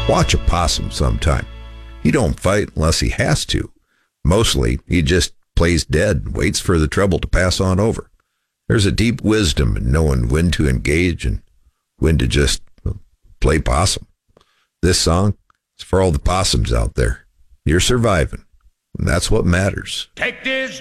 Watch a possum sometime. He don't fight unless he has to. Mostly, he just plays dead and waits for the trouble to pass on over. There's a deep wisdom in knowing when to engage and when to just play possum. This song is for all the possums out there. You're surviving, and that's what matters. Take this